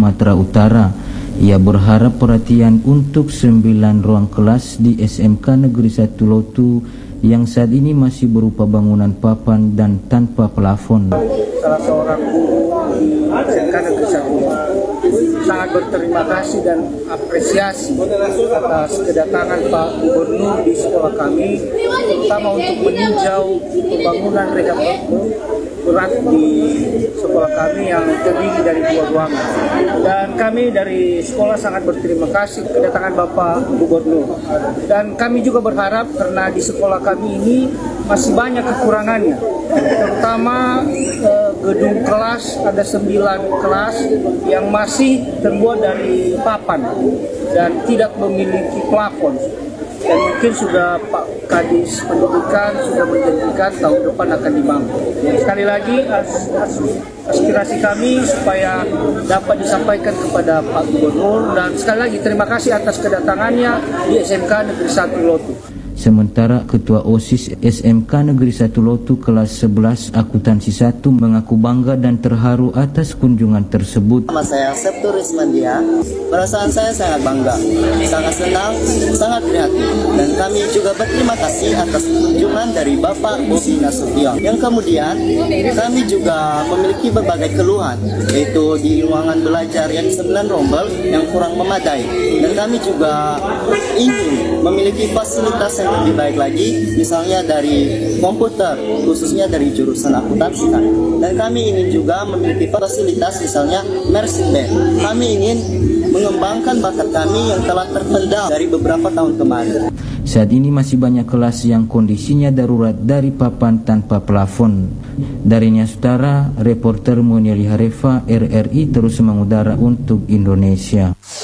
Sumatera Utara. Ia berharap perhatian untuk 9 ruang kelas di SMK Negeri 1 Lotu yang saat ini masih berupa bangunan papan dan tanpa plafon. Salah seorang guru di SMK Negeri 1 sangat berterima kasih dan apresiasi atas kedatangan Pak Gubernur di sekolah kami, terutama untuk meninjau pembangunan rehab berat di sekolah kami yang terdiri dari 2 ruangan. Dan kami dari sekolah sangat berterima kasih kedatangan Bapak Gubernur. Dan kami juga berharap karena di sekolah kami ini masih banyak kekurangannya, terutama gedung kelas, ada 9 kelas yang masih terbuat dari papan dan tidak memiliki plafon. Dan mungkin sudah Pak Kadis Pendidikan sudah menjanjikan tahun depan akan dibangun. Sekali lagi aspirasi kami supaya dapat disampaikan kepada Pak Gubernur, dan sekali lagi terima kasih atas kedatangannya di SMK Negeri 1 Lotu. Sementara Ketua OSIS SMK Negeri 1 Lotu kelas 11 Akuntansi 1 mengaku bangga dan terharu atas kunjungan tersebut. Nama saya Septur Rismandia. Perasaan saya sangat bangga, sangat senang, sangat prihatin, dan kami juga berterima kasih atas kunjungan dari Bapak Bobi Nasution. Yang kemudian kami juga memiliki berbagai keluhan, yaitu di ruangan belajar yang 9 rombel yang kurang memadai, dan kami juga ingin memiliki fasilitas yang lebih baik lagi, misalnya dari komputer, khususnya dari jurusan akuntansi. Dan kami ingin juga memiliki fasilitas misalnya nursing bed. Kami ingin mengembangkan bakat kami yang telah terpendam dari beberapa tahun kemarin. Saat ini masih banyak kelas yang kondisinya darurat dari papan tanpa plafon. Dari Nias Utara, reporter Monieli Harefa RRI terus mengudara untuk Indonesia.